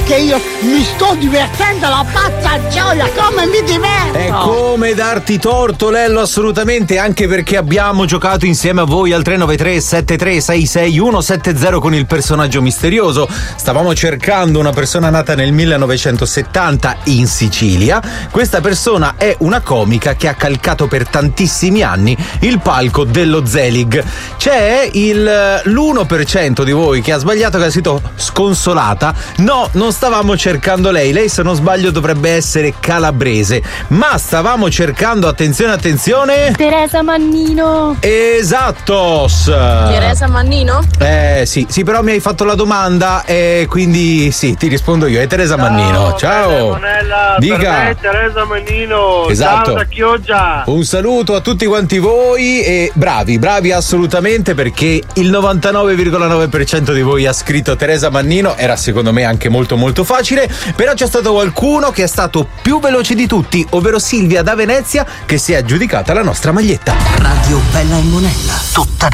che io mi sto divertendo la pazza gioia, come mi diverto! È come darti torto, Lello, assolutamente, anche perché abbiamo giocato insieme a voi al 393 7366 170 con il personaggio misterioso. Stavamo cercando una persona nata nel 1970 in Sicilia. Questa persona è una comica che ha calcato per tantissimi anni il palco dello Zelig. C'è l'1% di voi che ha sbagliato, che ha scritto sconsolata. No, non stavamo cercando lei, se non sbaglio dovrebbe essere calabrese, ma stavamo cercando, attenzione, Teresa Mannino. Esatto. Teresa Mannino? Sì, però mi hai fatto la domanda e quindi sì, ti rispondo io, è Teresa Mannino. Ciao. Dica. Per me è Teresa Mannino. Esatto. Ciao da Chioggia. Un saluto a tutti quanti voi e bravi assolutamente, perché il 99,9% di voi ha scritto Teresa Mannino. Era secondo me anche molto molto facile, però c'è stato qualcuno che è stato più veloce di tutti, ovvero Silvia da Venezia, che si è aggiudicata la nostra maglietta. Radio Bella e Monella, tutta